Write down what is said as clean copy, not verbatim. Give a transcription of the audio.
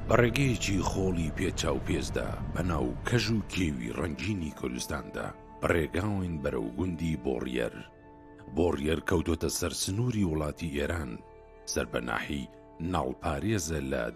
بە ڕێگەیەکی خۆڵی پێچاو پێزدا بەناو کەژ و کێوی ڕەنگینی کوردستاندا ڕێگاوین بەرەو گوندی بۆڕیەر کەوتۆتە سەر سنووری وڵاتی ئێران سەر بە ناحی ناڵپارێزە لە